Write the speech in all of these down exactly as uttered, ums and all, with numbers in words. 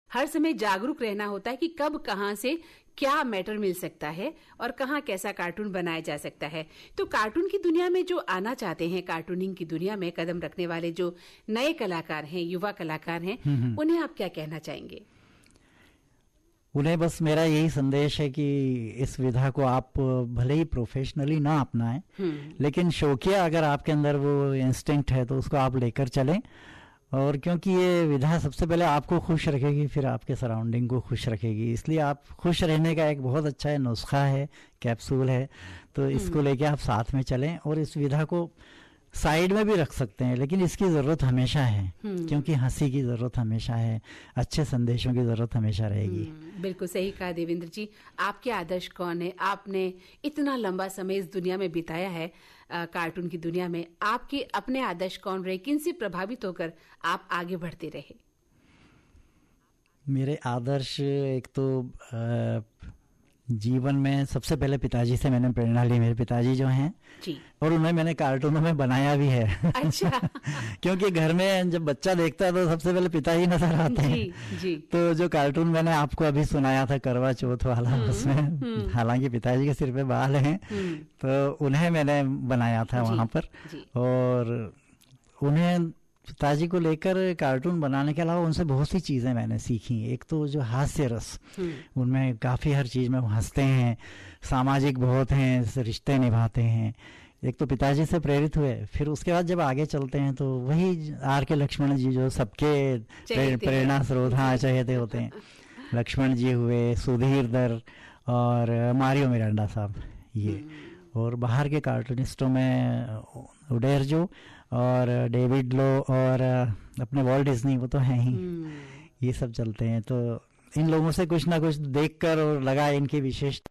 हर समय जागरूक रहना होता है कि कब कहाँ से क्या मैटर मिल सकता है और कहाँ कैसा कार्टून बनाया जा सकता है। तो कार्टून की दुनिया में जो आना चाहते हैं, कार्टूनिंग की दुनिया में कदम रखने वाले जो नए कलाकार हैं, युवा कलाकार हैं, उन्हें आप क्या कहना चाहेंगे? उन्हें बस मेरा यही संदेश है कि इस विधा को आप भले ही प्रोफेशनली ना अपनाएं, लेकिन शौकिया अगर आपके अंदर वो इंस्टिंक्ट है तो उसको आप लेकर चलें। और क्योंकि ये विधा सबसे पहले आपको खुश रखेगी, फिर आपके सराउंडिंग को खुश रखेगी, इसलिए आप खुश रहने का एक बहुत अच्छा है नुस्खा है, कैप्सूल है। तो इसको लेके आप साथ में चलें और इस विधा को साइड में भी रख सकते हैं, लेकिन इसकी जरूरत हमेशा है, क्योंकि हंसी की जरूरत हमेशा है, अच्छे संदेशों की जरूरत हमेशा रहेगी। बिल्कुल सही कहा देवेंद्र जी। आपके आदर्श कौन है? आपने इतना लंबा समय इस दुनिया में बिताया है, आ, कार्टून की दुनिया में। आपके अपने आदर्श कौन रहे? किनसे प्रभावित होकर आप आगे बढ़ते रहे? मेरे आदर्श एक तो आ, जीवन में सबसे पहले पिताजी से मैंने प्रेरणा ली। मेरे पिताजी जो हैं जी, और उन्हें मैंने कार्टूनों में बनाया भी है। अच्छा। क्योंकि घर में जब बच्चा देखता है तो सबसे पहले पिताजी नजर आते हैं। जी, जी। तो जो कार्टून मैंने आपको अभी सुनाया था करवा चौथ वाला, उसमें हालांकि पिताजी के सिर पे बाल हैं, तो उन्हें मैंने बनाया था वहां पर। और उन्हें पिताजी को लेकर कार्टून बनाने के अलावा उनसे बहुत सी चीज़ें मैंने सीखी। एक तो जो हास्य रस, उनमें काफ़ी हर चीज़ में वो हंसते हैं, सामाजिक बहुत हैं, रिश्ते निभाते हैं। एक तो पिताजी से प्रेरित हुए, फिर उसके बाद जब आगे चलते हैं तो वही आर के लक्ष्मण जी जो सबके प्रेरणा स्रोत, हाँ, चहेते होते हैं। लक्ष्मण जी हुए, सुधीर दर और मारियो मिरांडा साहब, ये। और बाहर के कार्टूनिस्टों में उडेर जो और डेविड लो और अपने वॉल्ट डिज्नी, वो तो हैं ही, ये सब चलते हैं। तो इन लोगों से कुछ ना कुछ देखकर और लगा इनकी विशेषता।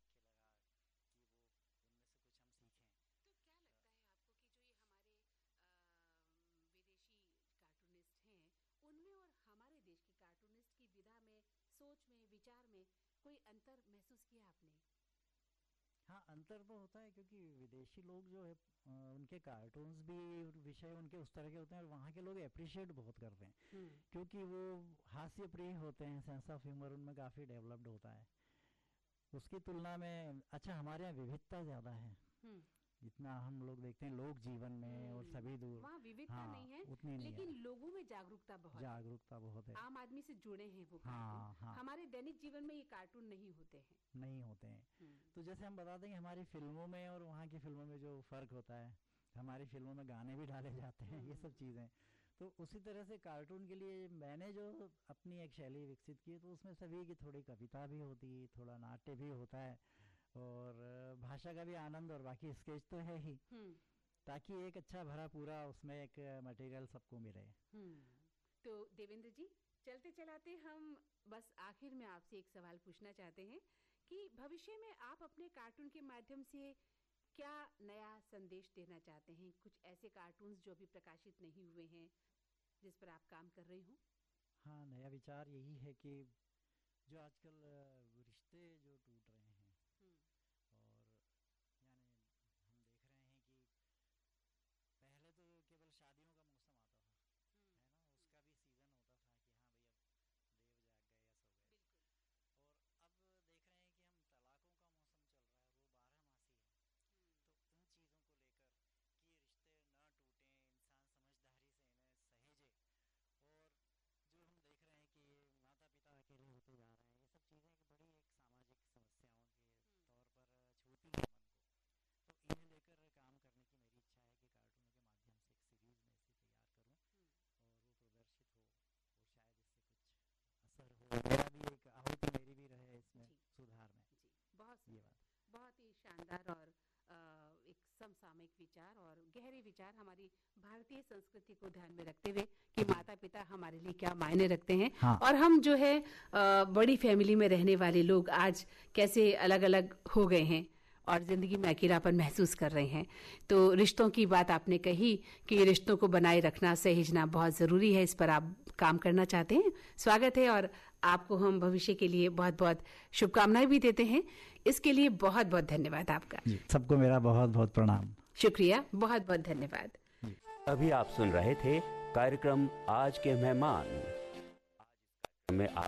हाँ, अंतर तो होता है, क्योंकि विदेशी लोग जो है उनके कार्टून्स भी विषय उनके उस तरह के होते हैं और वहाँ के लोग अप्रिशिएट बहुत करते हैं, क्योंकि वो हास्य प्रिय होते हैं, सेंस ऑफ ह्यूमर उनमें काफ़ी डेवलप्ड होता है। उसकी तुलना में अच्छा हमारे यहाँ विविधता ज़्यादा है, जितना हम लोग देखते हैं लोक जीवन में और सभी दूर, वहाँ विविधता हाँ, नहीं है, उतनी नहीं लेकिन है। लोगों में जागरूकता बहुत जागरूकता बहुत है, आम आदमी से जुड़े हैं वो। हाँ, हाँ। हमारे दैनिक जीवन में ये कार्टून नहीं होते हैं, नहीं होते हैं। तो जैसे हम बता दें हमारी फिल्मों में और वहाँ की फिल्मों में जो फर्क होता है, हमारी फिल्मों में गाने भी डाले जाते हैं, ये सब चीज़ें। तो उसी तरह से कार्टून के लिए मैंने जो अपनी एक शैली विकसित की, तो उसमें सभी की थोड़ी कविता भी होती, थोड़ा नाट्य भी होता है और भाषा का भी आनंद, और बाकी स्केच तो है ही, ताकि एक अच्छा भरा पूरा उसमें एक मटेरियल सबको मिले। तो देवेंद्र जी, चलते चलाते हम बस आखिर में आपसे एक सवाल पूछना चाहते हैं कि भविष्य में आप अपने कार्टून के माध्यम से क्या नया संदेश देना चाहते हैं? कुछ ऐसे कार्टून्स जो अभी प्रकाशित नहीं हुए हैं, जिस पर आप काम कर रहे हो? हाँ, नया विचार यही है कि जो आजकल रिश्ते जो टूट रहे हैं, और यानी हम देख रहे हैं कि पहले तो केवल शादियों का मौसम आता था, है ना, उसका भी सीजन होता था कि हाँ भाई अब देव जाग गए या सो गए, और अब देख रहे हैं कि हम तलाकों का मौसम चल रहा है और वो बारह मासी है। तो इन चीज़ों को लेकर कि रिश्ते ना टूटें, इंसान समझदारी से इन्हें सहेजे, और जो हम देख रहे हैं कि माता पिता अकेले होते जा रहे हैं, ये सब चीज़ें एक बड़ी एक सामाजिक समस्याओं के तौर पर छूती है मन को। तो इन्हें लेकर काम करने की मेरी इच्छा है कि कार्टूनों के माध्यम से एक सीरीज़ में इसे तैयार करूं और वो प्रदर्शित हो, और शायद इससे कुछ असर हो, मेरा भी एक आहुति मेरी भी रहे इसमें सुधार में। जी, बहुत ये बात बहुत ही शानदार और एक समसामयिक विचार और गहरे विचार हमारी भारतीय संस्कृति को ध्यान में रखते हुए कि माता पिता हमारे लिए क्या मायने रखते हैं, हाँ। और हम जो है बड़ी फैमिली में रहने वाले लोग आज कैसे अलग अलग हो गए हैं और जिंदगी में अकेलापन महसूस कर रहे हैं। तो रिश्तों की बात आपने कही कि रिश्तों को बनाए रखना, सहेजना बहुत जरूरी है, इस पर आप काम करना चाहते हैं, स्वागत है, और आपको हम भविष्य के लिए बहुत बहुत शुभकामनाएं भी देते हैं। इसके लिए बहुत बहुत धन्यवाद आपका। सबको मेरा बहुत बहुत प्रणाम, शुक्रिया, बहुत बहुत धन्यवाद। अभी आप सुन रहे थे कार्यक्रम आज के मेहमान। आज इस कार्यक्रम में आप